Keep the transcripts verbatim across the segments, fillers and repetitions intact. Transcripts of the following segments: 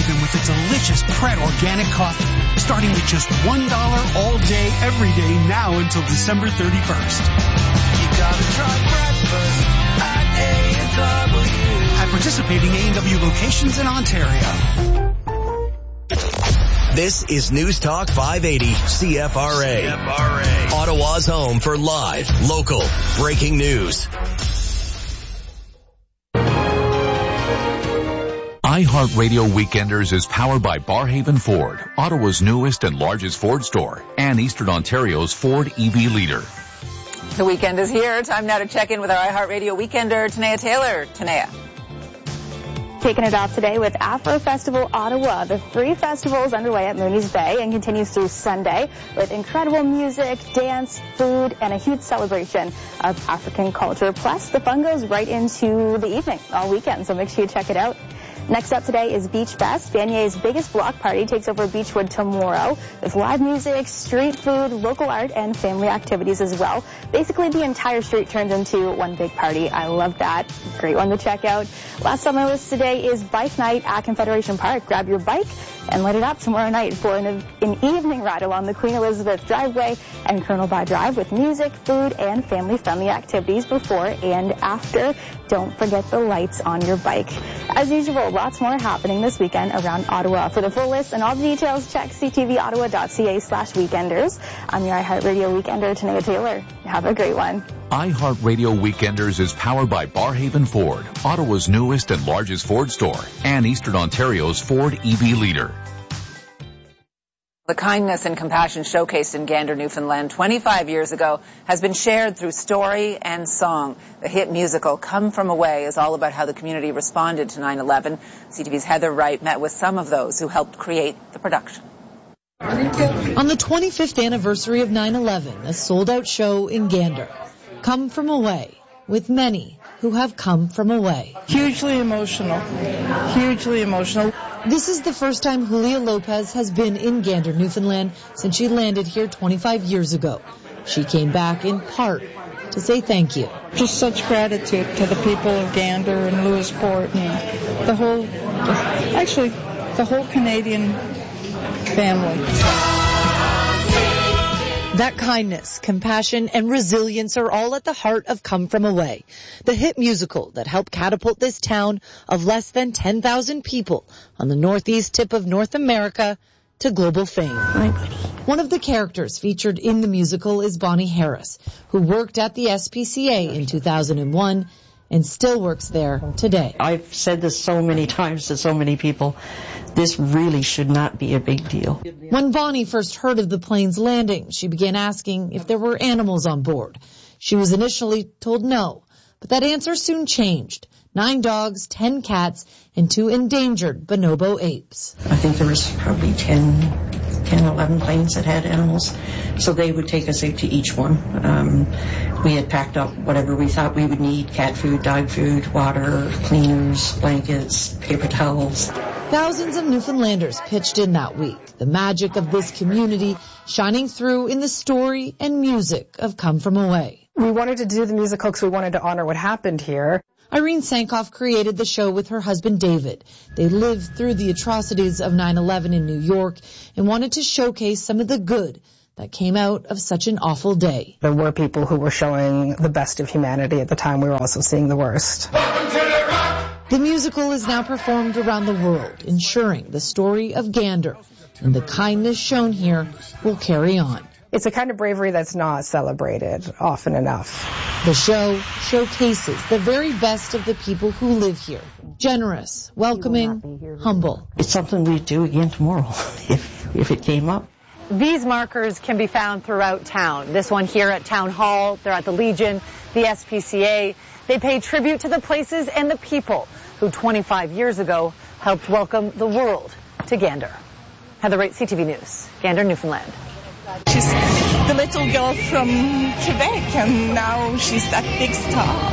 Barrhaven with a delicious Pret organic coffee, starting with just one dollar all day, every day, now until December thirty-first. You gotta try breakfast at A and W. At participating A and W locations in Ontario. This is News Talk five eighty C F R A. C F R A. Ottawa's home for live, local, breaking news. iHeartRadio Weekenders is powered by Barrhaven Ford, Ottawa's newest and largest Ford store, and Eastern Ontario's Ford E V leader. The weekend is here. Time now to check in with our iHeartRadio Weekender, Tanea Taylor. Tanea. Kicking it off today with Afro Festival Ottawa. The free festival is underway at Mooney's Bay and continues through Sunday with incredible music, dance, food, and a huge celebration of African culture. Plus, the fun goes right into the evening all weekend, so make sure you check it out. Next up today is Beach Fest. Vanier's biggest block party takes over Beechwood tomorrow with live music, street food, local art, and family activities as well. Basically, the entire street turns into one big party. I love that. Great one to check out. Last on my list today is Bike Night at Confederation Park. Grab your bike and light it up tomorrow night for an, an evening ride along the Queen Elizabeth Driveway and Colonel By Drive with music, food, and family-friendly activities before and after. Don't forget the lights on your bike. As usual, lots more happening this weekend around Ottawa. For the full list and all the details, check c t v ottawa dot c a slash weekenders. I'm your iHeartRadio Weekender, Tanea Taylor. Have a great one. iHeartRadio Weekenders is powered by Barrhaven Ford, Ottawa's newest and largest Ford store, and Eastern Ontario's Ford E V leader. The kindness and compassion showcased in Gander, Newfoundland twenty-five years ago has been shared through story and song. The hit musical Come From Away is all about how the community responded to nine eleven. C T V's Heather Wright met with some of those who helped create the production. On the twenty-fifth anniversary of nine eleven, a sold-out show in Gander. Come From Away, with many who have come from away. Hugely emotional. Hugely emotional. This is the first time Julia Lopez has been in Gander, Newfoundland, since she landed here twenty-five years ago. She came back in part to say thank you. Just such gratitude to the people of Gander and Lewisport and the whole, actually, the whole Canadian family. That kindness, compassion, and resilience are all at the heart of Come From Away, the hit musical that helped catapult this town of less than ten thousand people on the northeast tip of North America to global fame. One of the characters featured in the musical is Bonnie Harris, who worked at the S P C A in two thousand one and still works there today. I've said this so many times to so many people. This really should not be a big deal. When Bonnie first heard of the plane's landing, she began asking if there were animals on board. She was initially told no, but that answer soon changed. Nine dogs, ten cats, and two endangered bonobo apes. I think there was probably ten, ten, eleven planes that had animals, so they would take us out to each one. Um, we had packed up whatever we thought we would need: cat food, dog food, water, cleaners, blankets, paper towels. Thousands of Newfoundlanders pitched in that week, the magic of this community shining through in the story and music of Come From Away. We wanted to do the musical because we wanted to honor what happened here. Irene Sankoff created the show with her husband David. They lived through the atrocities of nine eleven in New York and wanted to showcase some of the good that came out of such an awful day. There were people who were showing the best of humanity at the time. We were also seeing the worst. The musical is now performed around the world, ensuring the story of Gander and the kindness shown here will carry on. It's a kind of bravery that's not celebrated often enough. The show showcases the very best of the people who live here. Generous, welcoming, humble. It's something we'd do again tomorrow if, if it came up. These markers can be found throughout town. This one here at Town Hall, they're at the Legion, the S P C A. They pay tribute to the places and the people who twenty-five years ago helped welcome the world to Gander. Heather Wright, C T V News, Gander, Newfoundland. She's the little girl from Quebec, and now she's that big star.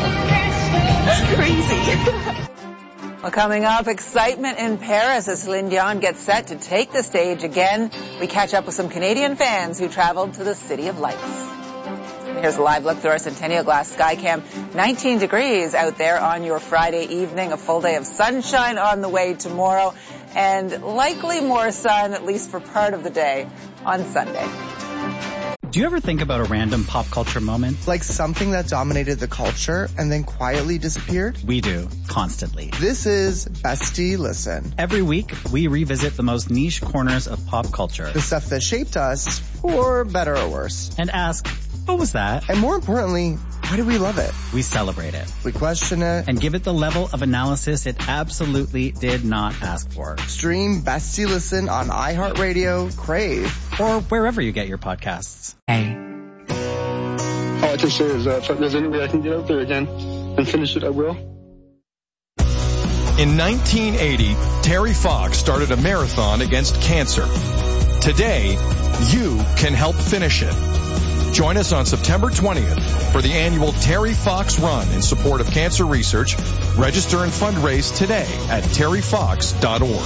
It's crazy. Well, coming up, excitement in Paris as Celine Dion gets set to take the stage again. We catch up with some Canadian fans who traveled to the City of Lights. Here's a live look through our Centennial Glass Skycam. nineteen degrees out there on your Friday evening. A full day of sunshine on the way tomorrow. and likely more sun, at least for part of the day, on Sunday. Do you ever think about a random pop culture moment? Like something that dominated the culture and then quietly disappeared? We do, constantly. This is Bestie Listen. Every week, we revisit the most niche corners of pop culture. The stuff that shaped us, for better or worse. And ask, what was that? And more importantly, why do we love it? We celebrate it. We question it. And give it the level of analysis it absolutely did not ask for. Stream Bestie Listen on iHeartRadio, Crave, or wherever you get your podcasts. Hey. All I can say is uh, if there's any way I can get out there again and finish it, I will. In nineteen eighty, Terry Fox started a marathon against cancer. Today, you can help finish it. Join us on September twentieth for the annual Terry Fox Run in support of cancer research. Register and fundraise today at terry fox dot org.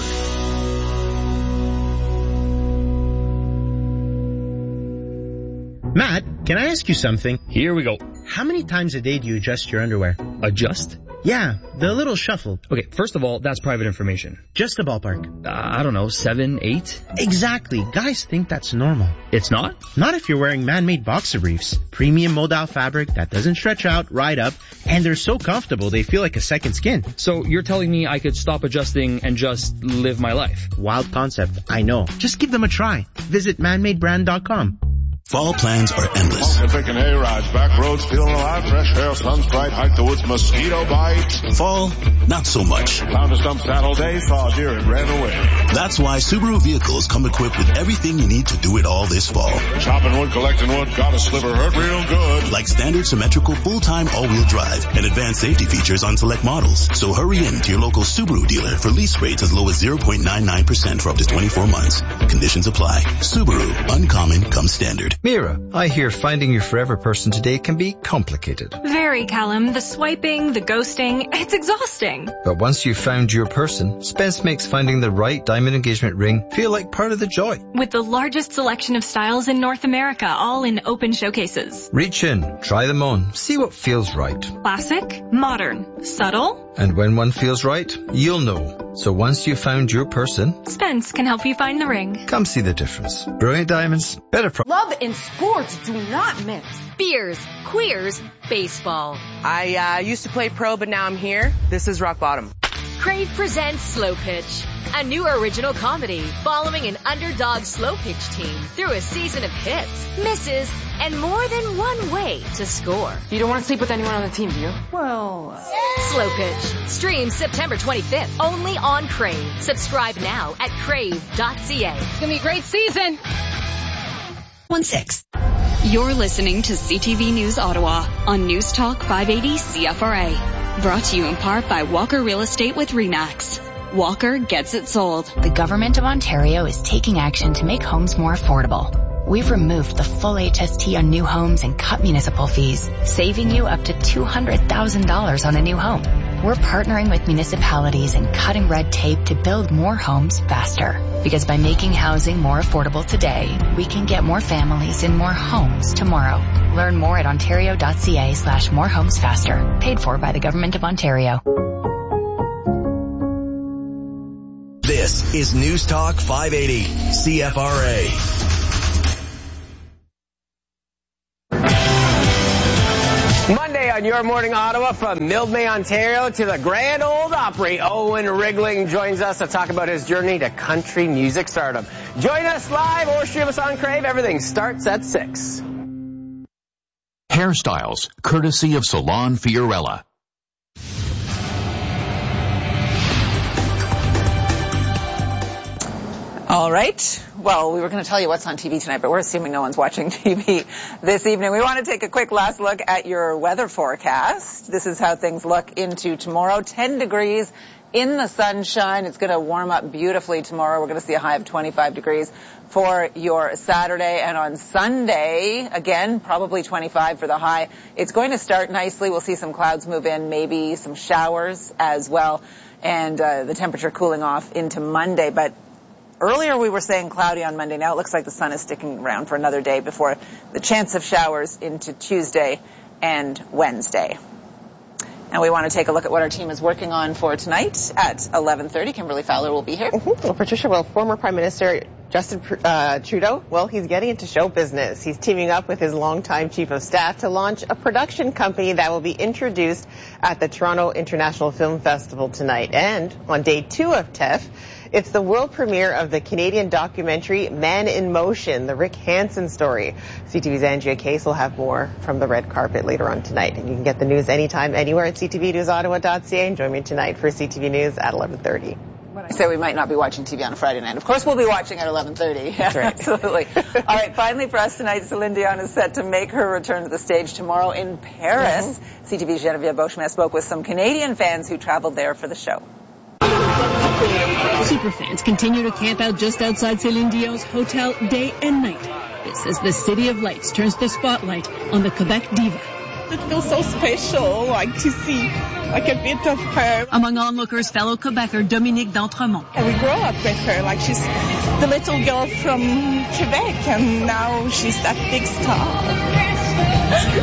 Matt, can I ask you something? Here we go. How many times a day do you adjust your underwear? Adjust? Yeah, the little shuffle. Okay, first of all, that's private information. Just a ballpark. Uh, I don't know, seven, eight? Exactly. Guys think that's normal. It's not? Not if you're wearing man-made boxer briefs. Premium modal fabric that doesn't stretch out, ride up, and they're so comfortable they feel like a second skin. So you're telling me I could stop adjusting and just live my life? Wild concept, I know. Just give them a try. Visit man made brand dot com. Fall plans are endless. We're taking hay-rides, back roads, feeling alive, fresh air, sun's bright, hike the woods, mosquito bites. Fall, not so much. Found a stump Saturday, saw a deer and ran away. That's why Subaru vehicles come equipped with everything you need to do it all this fall. Chopping wood, collecting wood, got a sliver, hurt real good. Like standard symmetrical full-time all-wheel drive and advanced safety features on select models. So hurry in to your local Subaru dealer for lease rates as low as zero point nine nine percent for up to twenty-four months. Conditions apply. Subaru, uncommon comes standard. Mira, I hear finding your forever person today can be complicated. Very, Callum. The swiping, the ghosting, it's exhausting. But once you've found your person, Spence makes finding the right diamond engagement ring feel like part of the joy. With the largest selection of styles in North America, all in open showcases. Reach in, try them on, see what feels right. Classic, modern, subtle. And when one feels right, you'll know. So once you've found your person, Spence can help you find the ring. Come see the difference. Brilliant Diamonds, better pro- Love and sports do not mix. Beers, queers, baseball. I uh, used to play pro, but now I'm here. This is rock bottom. Crave presents Slow Pitch, a new original comedy following an underdog slow pitch team through a season of hits, misses, and more than one way to score. You don't want to sleep with anyone on the team, do you? Well... Uh... Slow Pitch. Streams September twenty-fifth, only on Crave. Subscribe now at crave dot c a. It's going to be a great season. one six. You're listening to C T V News Ottawa on News Talk five eighty C F R A. Brought to you in part by Walker Real Estate with RE/MAX. Walker gets it sold. The Government of Ontario is taking action to make homes more affordable. We've removed the full H S T on new homes and cut municipal fees, saving you up to two hundred thousand dollars on a new home. We're partnering with municipalities and cutting red tape to build more homes faster. Because by making housing more affordable today, we can get more families in more homes tomorrow. Learn more at ontario dot c a slash more homes faster. Paid for by the Government of Ontario. This is News Talk five eighty C F R A. Monday on Your Morning Ottawa, from Mildmay, Ontario to the Grand Ole Opry. Owen Rigling joins us to talk about his journey to country music stardom. Join us live or stream us on Crave. Everything starts at six. Hairstyles, courtesy of Salon Fiorella. All right. Well, we were going to tell you what's on T V tonight, but we're assuming no one's watching T V this evening. We want to take a quick last look at your weather forecast. This is how things look into tomorrow. ten degrees in the sunshine. It's going to warm up beautifully tomorrow. We're going to see a high of twenty-five degrees for your Saturday. And on Sunday, again, probably twenty-five for the high. It's going to start nicely. We'll see some clouds move in, maybe some showers as well, and uh, the temperature cooling off into Monday. But earlier we were saying cloudy on Monday. Now it looks like the sun is sticking around for another day before the chance of showers into Tuesday and Wednesday. And we want to take a look at what our team is working on for tonight at eleven thirty. Kimberly Fowler will be here. Mm-hmm. Well, Patricia, well, former Prime Minister Justin uh, Trudeau, well, he's getting into show business. He's teaming up with his longtime chief of staff to launch a production company that will be introduced at the Toronto International Film Festival tonight. And on day two of T E F, it's the world premiere of the Canadian documentary Man in Motion, the Rick Hansen story. C T V's Andrea Case will have more from the red carpet later on tonight. And you can get the news anytime, anywhere at c t v news ottawa dot c a. And join me tonight for C T V News at eleven thirty. I say we might not be watching T V on a Friday night. Of course, we'll be watching at eleven thirty. That's right. Absolutely. All right, finally for us tonight, Celine Dion is set to make her return to the stage tomorrow in Paris. Mm-hmm. C T V's Genevieve Beauchemin spoke with some Canadian fans who traveled there for the show. Superfans continue to camp out just outside Celine Dion's hotel day and night. This is the City of Lights turns the spotlight on the Quebec diva. It feels so special, like to see like a bit of her. Among onlookers, fellow Quebecer Dominique D'Entremont. And we grew up with her, like she's the little girl from Quebec, and now she's that big star. It's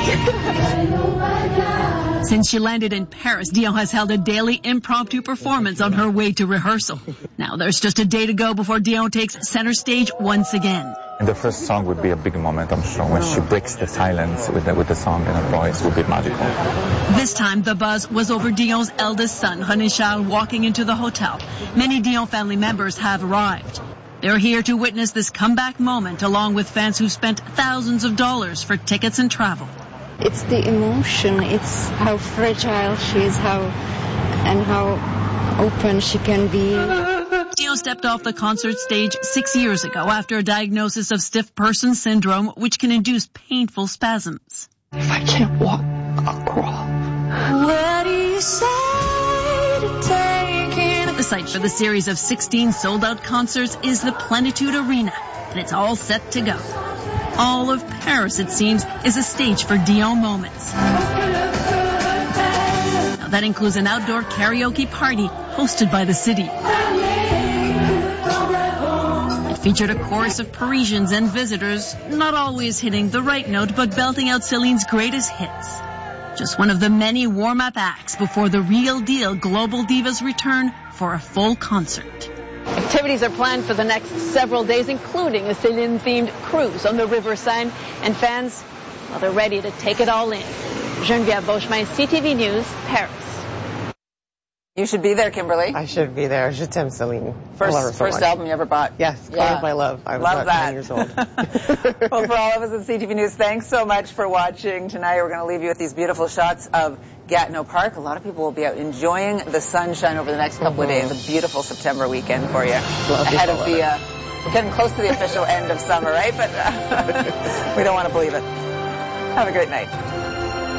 crazy. Since she landed in Paris, Dion has held a daily impromptu performance on her way to rehearsal. Now there's just a day to go before Dion takes center stage once again. And the first song would be a big moment, I'm sure. When she breaks the silence with the, with the song in her voice, would be magical. This time, the buzz was over Dion's eldest son, René Charles, walking into the hotel. Many Dion family members have arrived. They're here to witness this comeback moment, along with fans who spent thousands of dollars for tickets and travel. It's the emotion. It's how fragile she is, how and how open she can be. Dion stepped off the concert stage six years ago after a diagnosis of stiff person syndrome, which can induce painful spasms. If I can't walk, I'll crawl. What do you say to taking? The site for the series of sixteen sold-out concerts is the Plenitude Arena, and it's all set to go. All of Paris, it seems, is a stage for Dion moments. Now, that includes an outdoor karaoke party hosted by the city. It featured a chorus of Parisians and visitors, not always hitting the right note, but belting out Celine's greatest hits. Just one of the many warm-up acts before the real deal Global Divas return for a full concert. Activities are planned for the next several days, including a Céline-themed cruise on the River Seine. And fans, well, they're ready to take it all in. Genevieve Beauchemin, C T V News, Paris. You should be there, Kimberly. I should be there. Je t'aime, Celine. First, I love her so first much. album you ever bought. Yes, Call yeah. of My Love. I was love about that. nine years old. Well, for all of us at C T V News, thanks so much for watching tonight. We're going to leave you with these beautiful shots of Gatineau Park. A lot of people will be out enjoying the sunshine over the next couple mm-hmm. of days. A beautiful September weekend for you. Love Ahead of the, uh, we're getting close to the official end of summer, right? But uh, we don't want to believe it. Have a great night.